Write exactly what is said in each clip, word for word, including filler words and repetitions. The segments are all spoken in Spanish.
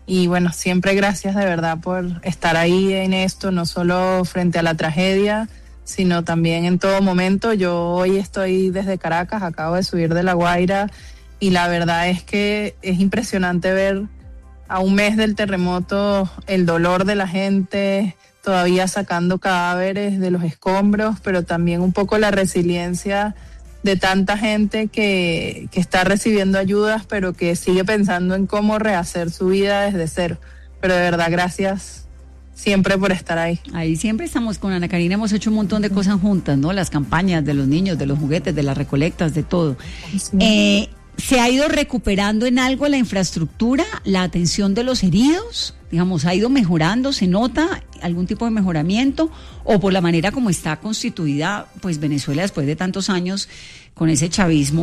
Y bueno, siempre gracias de verdad por estar ahí en esto, no solo frente a la tragedia, sino también en todo momento. Yo hoy estoy desde Caracas, acabo de subir de La Guaira, y la verdad es que es impresionante ver a un mes del terremoto el dolor de la gente, todavía sacando cadáveres de los escombros, pero también un poco la resiliencia de tanta gente que, que está recibiendo ayudas, pero que sigue pensando en cómo rehacer su vida desde cero. Pero de verdad, gracias siempre por estar ahí. Ahí siempre estamos con Ana Karina, hemos hecho un montón de cosas juntas, ¿no? Las campañas de los niños, de los juguetes, de las recolectas, de todo. Sí. Eh, ¿Se ha ido recuperando en algo la infraestructura, la atención de los heridos? Digamos, ¿ha ido mejorando? ¿Se nota algún tipo de mejoramiento? ¿O por la manera como está constituida, pues Venezuela después de tantos años con ese chavismo,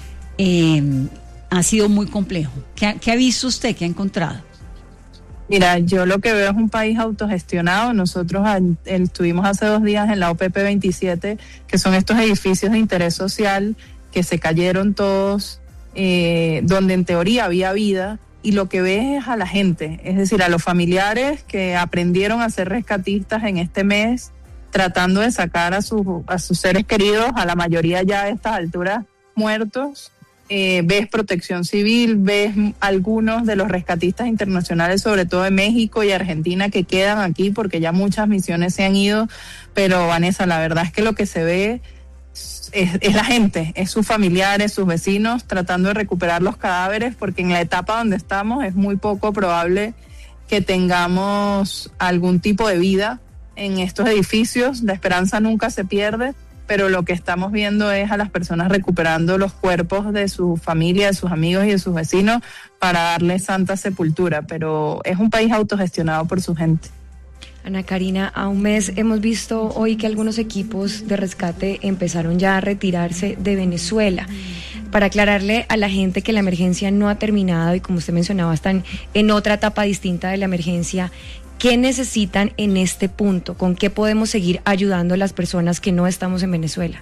eh, ha sido muy complejo? ¿Qué ha, qué ha visto usted? ¿Qué ha encontrado? Mira, yo lo que veo es un país autogestionado. Nosotros estuvimos hace dos días en la O P P veintisiete, que son estos edificios de interés social que se cayeron todos, eh, donde en teoría había vida, y lo que ves es a la gente, es decir, a los familiares que aprendieron a ser rescatistas en este mes, tratando de sacar a, su, a sus seres queridos, a la mayoría ya a estas alturas muertos. Eh, ves protección civil, ves algunos de los rescatistas internacionales, sobre todo de México y Argentina, que quedan aquí porque ya muchas misiones se han ido. Pero Vanessa, la verdad es que lo que se ve Es, es la gente, es sus familiares, sus vecinos tratando de recuperar los cadáveres, porque en la etapa donde estamos es muy poco probable que tengamos algún tipo de vida en estos edificios. La esperanza nunca se pierde, pero lo que estamos viendo es a las personas recuperando los cuerpos de su familia, de sus amigos y de sus vecinos para darles santa sepultura. Pero es un país autogestionado por su gente. Ana Karina, a un mes hemos visto hoy que algunos equipos de rescate empezaron ya a retirarse de Venezuela. Para aclararle a la gente que la emergencia no ha terminado y, como usted mencionaba, están en otra etapa distinta de la emergencia, ¿qué necesitan en este punto? ¿Con qué podemos seguir ayudando a las personas que no estamos en Venezuela?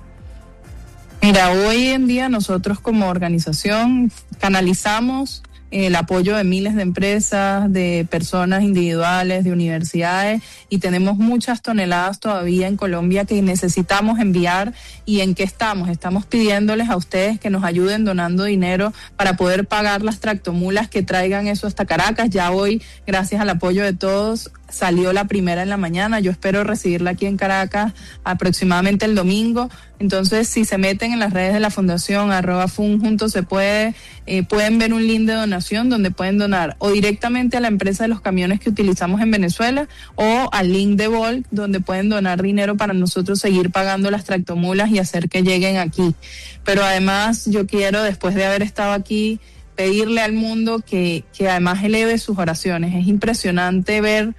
Mira, hoy en día nosotros como organización canalizamos el apoyo de miles de empresas, de personas individuales, de universidades, y tenemos muchas toneladas todavía en Colombia que necesitamos enviar. ¿Y en qué estamos? Estamos pidiéndoles a ustedes que nos ayuden donando dinero para poder pagar las tractomulas que traigan eso hasta Caracas. Ya hoy, gracias al apoyo de todos, salió la primera en la mañana. Yo espero recibirla aquí en Caracas aproximadamente el domingo. Entonces, si se meten en las redes de la Fundación, arroba Fun Juntos Se Puede, eh, pueden ver un link de donación donde pueden donar o directamente a la empresa de los camiones que utilizamos en Venezuela, o al link de Volt, donde pueden donar dinero para nosotros seguir pagando las tractomulas y hacer que lleguen aquí. Pero además, yo quiero, después de haber estado aquí, pedirle al mundo que, que además eleve sus oraciones. Es impresionante ver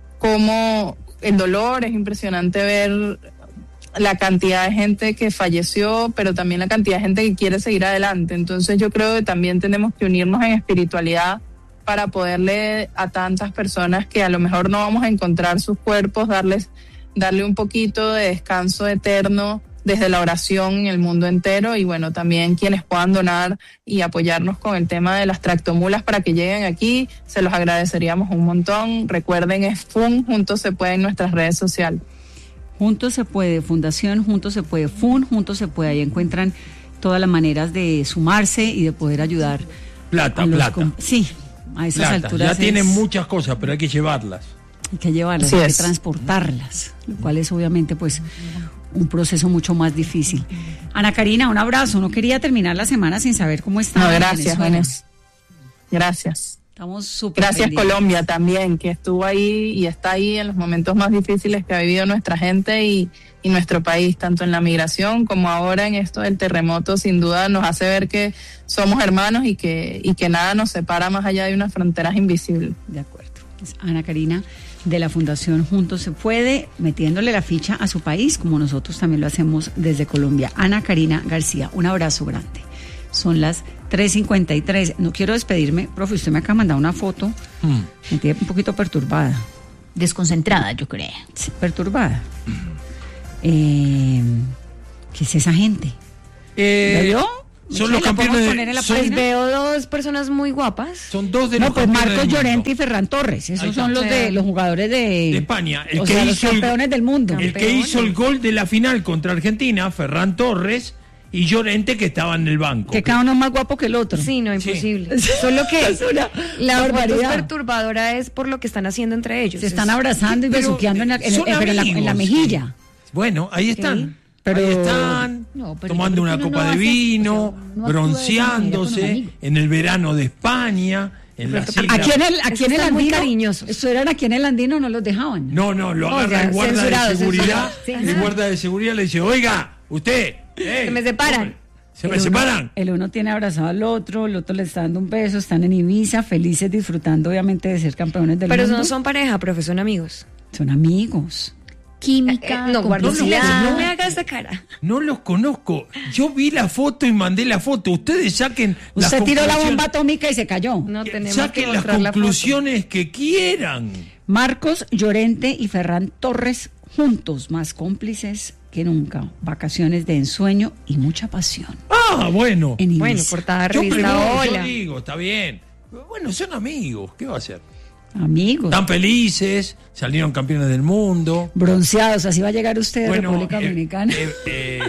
cómo el dolor, es impresionante ver la cantidad de gente que falleció, pero también la cantidad de gente que quiere seguir adelante. Entonces yo creo que también tenemos que unirnos en espiritualidad para poderle a tantas personas que a lo mejor no vamos a encontrar sus cuerpos, darles, darle un poquito de descanso eterno desde la oración en el mundo entero. Y bueno, también quienes puedan donar y apoyarnos con el tema de las tractomulas para que lleguen aquí, se los agradeceríamos un montón. Recuerden, es Fun Juntos Se Puede en nuestras redes sociales. Juntos Se Puede, Fundación Juntos Se Puede, Fun Juntos Se Puede, ahí encuentran todas las maneras de sumarse y de poder ayudar. Plata, plata. Com- sí, a esas plata. alturas. Ya es... tienen muchas cosas, pero hay que llevarlas. Hay que llevarlas, Así hay es. que transportarlas, lo cual es obviamente pues un proceso mucho más difícil. Ana Karina, un abrazo. No quería terminar la semana sin saber cómo está. No, gracias, Vanessa. Gracias. Estamos súper Gracias pendientes. Colombia también, que estuvo ahí y está ahí en los momentos más difíciles que ha vivido nuestra gente y, y nuestro país, tanto en la migración como ahora en esto del terremoto. Sin duda nos hace ver que somos hermanos y que, y que nada nos separa más allá de unas fronteras invisibles. De acuerdo. Es Ana Karina, de la Fundación Juntos Se Puede, metiéndole la ficha a su país, como nosotros también lo hacemos desde Colombia. Ana Karina García, un abrazo grande. Son las tres cincuenta y tres. No quiero despedirme, profe, usted me acaba de mandar una foto. Mm. Me tiene un poquito perturbada. Desconcentrada, yo creo. Sí, perturbada. Mm. Eh, ¿Qué es esa gente? Eh, ¿La vio? Son los ¿La podemos campeones poner en de, la son, Pues página? veo dos personas muy guapas. son dos de No, los pues campeones Marcos del mundo. Llorente y Ferran Torres. Ahí Esos está. son los de Sí. los jugadores de, de España. El o que sea, los hizo el- campeones del mundo. El que Campeones. hizo el gol de la final contra Argentina, Ferran Torres, y Llorente, que estaba en el banco. Que cada uno es más guapo que el otro. Sí, no, Sí. imposible. Solo que Es una la foto barbaridad. perturbadora es por lo que están haciendo entre ellos. Se están Es- abrazando y Pero, besuqueando en la, en, son en- pero en la- en la amigos, mejilla. Bueno, ahí están. Pero- Ahí están, No, pero tomando yo creo una que uno copa no de hace- vino, o sea, no actúa de esa manera con un bronceándose amigo. en el verano de España, en las islas. Aquí en el, aquí Esos en el están muy andino, cariñosos. estuvieran aquí en el andino, no los dejaban. No, no, lo Oh, agarra ya, el guarda censurado, de seguridad. censurado. Sí, El ajá. guarda de seguridad le dice, oiga, usted. ey, Se me separan. hombre, Se El me uno- separan. El uno tiene abrazado al otro, el otro le está dando un beso, están en Ibiza, felices, disfrutando obviamente de ser campeones del Pero mundo. no son pareja, profe, son amigos. Son amigos. Química, Eh, no, guarda complicidad. silencio, no me haga esa cara. No los conozco. Yo vi la foto y mandé la foto. Ustedes saquen las Usted tiró la conclusiones- bomba atómica y se cayó. No tenemos Saquen que las mostrar la foto. conclusiones que quieran. Marcos Llorente y Ferran Torres juntos, más cómplices que nunca. Vacaciones de ensueño y mucha pasión. Ah, bueno. En Ibiza. Bueno, portada Yo revista pregunto, yo Hola. digo, está bien. Bueno, son amigos. ¿Qué va a hacer? Amigos. Están felices, salieron campeones del mundo. Bronceados, así va a llegar usted de Bueno, República eh, Dominicana. eh, eh,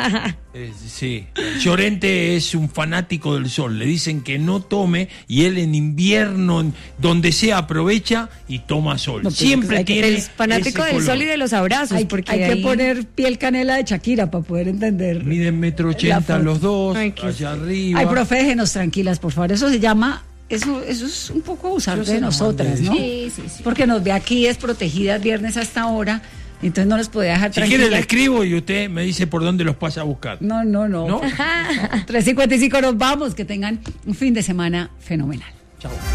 eh, sí, Llorente es un fanático del sol. Le dicen que no tome y él en invierno, en donde sea, aprovecha y toma sol. No, pero Siempre hay que- tiene. El fanático ese del color. sol y de los abrazos. hay porque hay que ahí- poner piel canela de Shakira para poder entender. Miden metro La ochenta foto. los dos, Ay, qué- allá arriba. Ay, profe, déjenos tranquilas, por favor. Eso se llama, eso, eso es un poco abusar Yo se de lo nosotras, mandé. ¿no? Sí, sí, sí. Porque nos ve aquí desprotegidas viernes hasta ahora, entonces no nos podía dejar Si tranquilas. quiere le escribo y usted me dice por dónde los pasa a buscar. No, no, no. ¿No? tres cincuenta y cinco nos vamos, que tengan un fin de semana fenomenal. Chao.